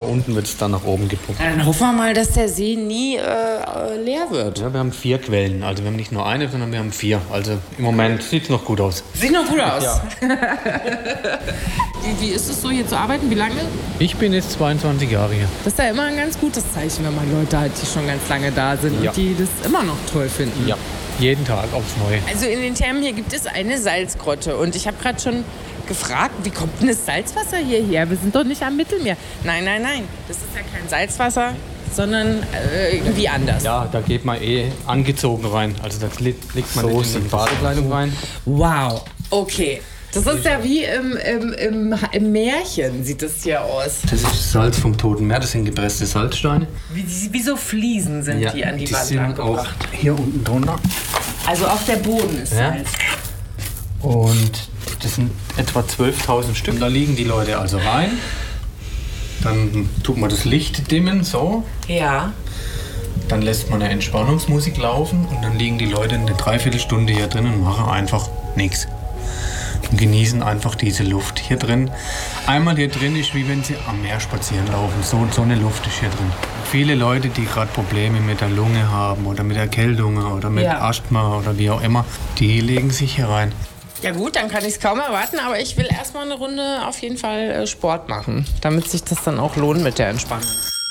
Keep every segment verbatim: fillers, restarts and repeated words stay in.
unten wird es dann nach oben gepumpt. Dann hoffen wir mal, dass der See nie äh, leer wird. Ja, wir haben vier Quellen. Also wir haben nicht nur eine, sondern wir haben vier. Also im Moment sieht es noch gut aus. Sieht noch gut aus. Ja. wie, wie ist es so, hier zu arbeiten? Wie lange? Ich bin jetzt zweiundzwanzig Jahre hier. Das ist ja immer ein ganz gutes Zeichen, wenn man Leute hat, die schon ganz lange da sind Ja. und die das immer noch toll finden. Ja, jeden Tag aufs Neue. Also in den Thermen hier gibt es eine Salzgrotte und ich habe gerade schon gefragt, wie kommt denn das Salzwasser hierher? Wir sind doch nicht am Mittelmeer. Nein, nein, nein, das ist ja kein Salzwasser, sondern äh, irgendwie anders. Ja, da geht man eh angezogen rein. Also da legt man so nicht in die Badekleidung rein. Wow, okay. Das ist ja wie im, im, im, im Märchen, sieht das hier aus. Das ist Salz vom Toten Meer, das sind gepresste Salzsteine. Wie, wie so Fliesen sind Ja, die an die, die Wand sind angebracht. auch hier unten drunter. Also auch der Boden ist Ja. Salz. Und das sind etwa zwölftausend Stück. Da liegen die Leute also rein. Dann tut man das Licht dimmen, so. Ja. Dann lässt man eine Entspannungsmusik laufen und dann liegen die Leute eine Dreiviertelstunde hier drin und machen einfach nichts. Und genießen einfach diese Luft hier drin. Einmal hier drin ist, wie wenn sie am Meer spazieren laufen. So, so eine Luft ist hier drin. Viele Leute, die gerade Probleme mit der Lunge haben oder mit Erkältungen oder mit Ja. Asthma oder wie auch immer, die legen sich hier rein. Ja gut, dann kann ich es kaum erwarten, aber ich will erstmal eine Runde auf jeden Fall äh, Sport machen, damit sich das dann auch lohnt mit der Entspannung.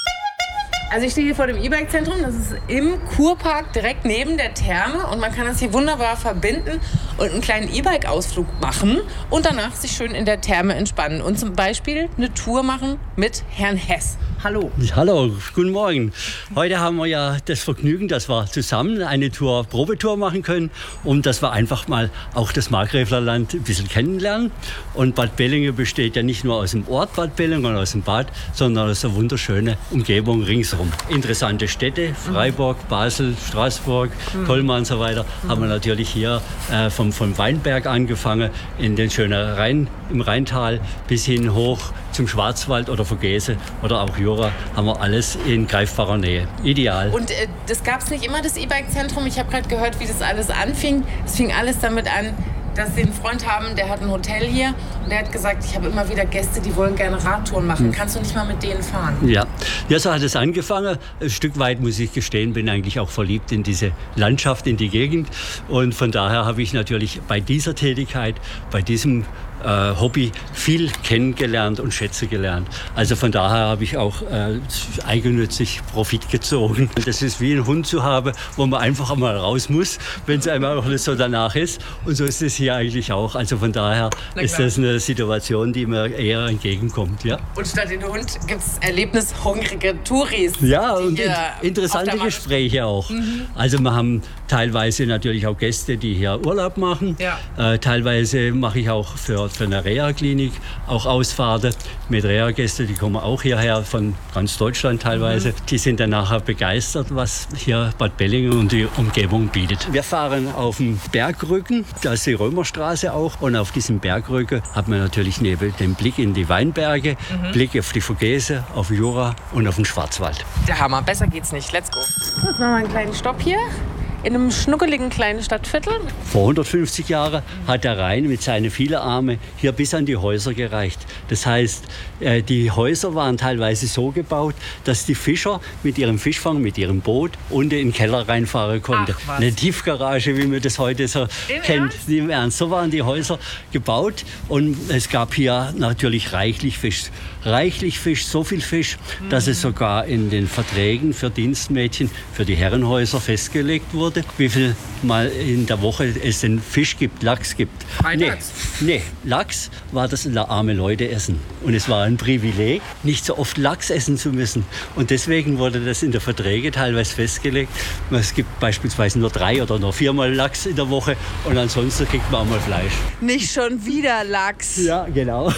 Also ich stehe hier vor dem E-Bike-Zentrum, das ist im Kurpark direkt neben der Therme und man kann das hier wunderbar verbinden und einen kleinen E-Bike-Ausflug machen und danach sich schön in der Therme entspannen und zum Beispiel eine Tour machen mit Herrn Hess. Hallo. Hallo, guten Morgen. Heute haben wir ja das Vergnügen, dass wir zusammen eine Tour, Probetour machen können und dass wir einfach mal auch das Markgräflerland ein bisschen kennenlernen. Und Bad Bellinge besteht ja nicht nur aus dem Ort Bad Bellinge und aus dem Bad, sondern aus einer wunderschönen Umgebung ringsherum. Interessante Städte, Freiburg, Basel, Straßburg, mhm. Colmar und so weiter, mhm. haben wir natürlich hier äh, vom, vom Weinberg angefangen, in den schönen Rhein, im Rheintal bis hin hoch zum Schwarzwald oder Vogese oder auch Jura, haben wir alles in greifbarer Nähe. Ideal. Und äh, das gab es nicht immer, das E-Bike-Zentrum. Ich habe gerade gehört, wie das alles anfing. Es fing alles damit an, dass sie einen Freund haben, der hat ein Hotel hier und der hat gesagt, ich habe immer wieder Gäste, die wollen gerne Radtouren machen. Hm. Kannst du nicht mal mit denen fahren? Ja. ja, so hat es angefangen. Ein Stück weit, muss ich gestehen, bin eigentlich auch verliebt in diese Landschaft, in die Gegend. Und von daher habe ich natürlich bei dieser Tätigkeit, bei diesem äh, Hobby viel kennengelernt und schätze gelernt. Also von daher habe ich auch äh, eigennützig Profit gezogen. Das ist wie ein Hund zu haben, wo man einfach einmal raus muss, wenn es einmal auch nicht so danach ist. Und so ist es hier eigentlich auch. Also von daher ist das eine Situation, die mir eher entgegenkommt. Ja. Und statt den Hund gibt es erlebnishungrige Touris. Ja, und in, interessante Gespräche auch. Mhm. Also wir haben teilweise natürlich auch Gäste, die hier Urlaub machen. Ja. Äh, teilweise mache ich auch für, für eine Reha-Klinik auch Ausfahrten mit Reha-Gästen. Die kommen auch hierher von ganz Deutschland teilweise. Mhm. Die sind dann nachher begeistert, was hier Bad Bellinge und die Umgebung bietet. Wir fahren auf dem Bergrücken, da ist die Römerstraße auch. Und auf diesem Bergrücken hat man natürlich neben dem Blick in die Weinberge, mhm. Blick auf die Vogese, auf Jura und auf den Schwarzwald. Der Hammer, besser geht's nicht. Let's go. Jetzt machen wir einen kleinen Stopp hier. In einem schnuckeligen kleinen Stadtviertel. Vor hundertfünfzig Jahren hat der Rhein mit seinen vielen Armen hier bis an die Häuser gereicht. Das heißt, die Häuser waren teilweise so gebaut, dass die Fischer mit ihrem Fischfang, mit ihrem Boot unten in den Keller reinfahren konnten. Eine Tiefgarage, wie man das heute so Im kennt. Ernst? Im Ernst. So waren die Häuser gebaut und es gab hier natürlich reichlich Fisch. Reichlich Fisch, so viel Fisch, mhm. dass es sogar in den Verträgen für Dienstmädchen, für die Herrenhäuser festgelegt wurde, wie viel mal in der Woche es den Fisch gibt, Lachs gibt. Nee, nee, Lachs war das arme Leute essen. Und es war ein Privileg, nicht so oft Lachs essen zu müssen. Und deswegen wurde das in der Verträge teilweise festgelegt. Es gibt beispielsweise nur drei oder nur viermal Lachs in der Woche und ansonsten kriegt man auch mal Fleisch. Nicht schon wieder Lachs. Ja, genau.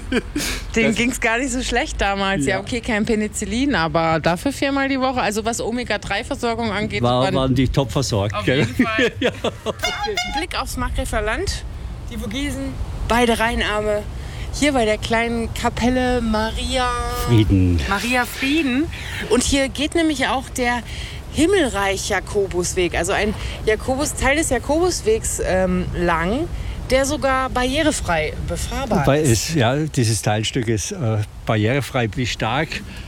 Dem ging es gar nicht so schlecht damals. Ja. ja, okay, kein Penicillin, aber dafür viermal die Woche. Also was Omega drei Versorgung angeht. War, waren, waren die top versorgt. Auf gell? jeden Fall. ja. Okay. Blick aufs Markgräflerland, die Vogesen, beide Rheinarme. Hier bei der kleinen Kapelle Maria Frieden. Maria Frieden. Und hier geht nämlich auch der Himmelreich-Jakobusweg, also ein Jakobus, Teil des Jakobuswegs ähm, lang, der sogar barrierefrei befahrbar Wobei ist. ist. Ja, dieses Teilstück ist äh, barrierefrei bis stark